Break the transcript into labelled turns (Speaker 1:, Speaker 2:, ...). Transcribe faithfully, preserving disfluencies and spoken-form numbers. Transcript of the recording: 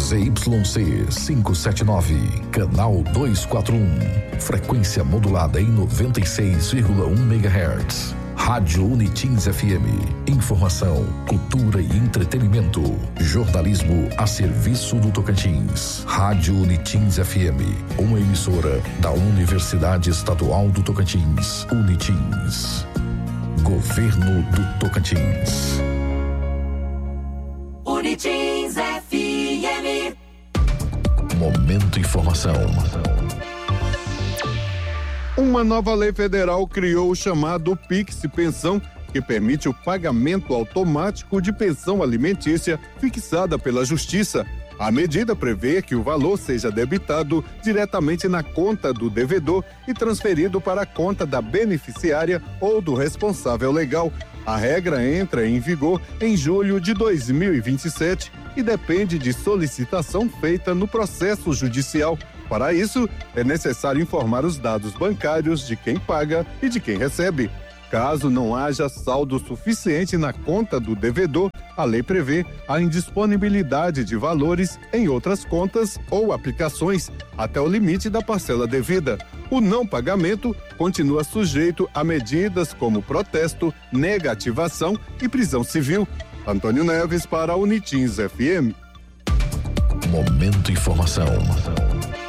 Speaker 1: Z Y C quinhentos e setenta e nove, canal duzentos e quarenta e um, frequência modulada em noventa e seis vírgula um megahertz. Rádio Unitins F M. Informação, cultura e entretenimento. Jornalismo a serviço do Tocantins. Rádio Unitins F M. Uma emissora da Universidade Estadual do Tocantins. Unitins. Governo do Tocantins.
Speaker 2: Unitins F M.
Speaker 1: Momento Informação.
Speaker 3: Uma nova lei federal criou o chamado Pix Pensão, que permite o pagamento automático de pensão alimentícia fixada pela Justiça. A medida prevê que o valor seja debitado diretamente na conta do devedor e transferido para a conta da beneficiária ou do responsável legal. A regra entra em vigor em julho de dois mil e vinte e sete e depende de solicitação feita no processo judicial. Para isso, é necessário informar os dados bancários de quem paga e de quem recebe. Caso não haja saldo suficiente na conta do devedor, a lei prevê a indisponibilidade de valores em outras contas ou aplicações, até o limite da parcela devida. O não pagamento continua sujeito a medidas como protesto, negativação e prisão civil. Antônio Neves para a Unitins F M.
Speaker 1: Momento Informação.